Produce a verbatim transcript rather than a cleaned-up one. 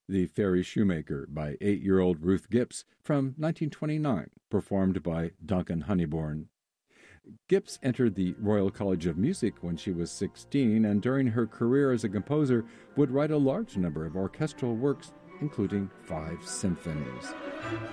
The Fairy Shoemaker by eight-year-old Ruth Gipps from nineteen twenty-nine, performed by Duncan Honeybourne. Gipps entered the Royal College of Music when she was sixteen, and during her career as a composer would write a large number of orchestral works, including five symphonies.